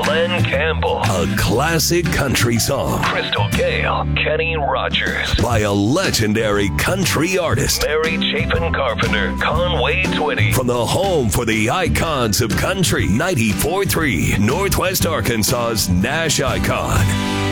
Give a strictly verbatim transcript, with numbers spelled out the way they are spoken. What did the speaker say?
Glenn Campbell. A classic country song. Crystal Gale, Kenny Rogers. By a legendary country artist. Mary Chapin Carpenter, Conway Twitty. From the home for the icons of country, ninety-four point three, Northwest Arkansas's Nash Icon.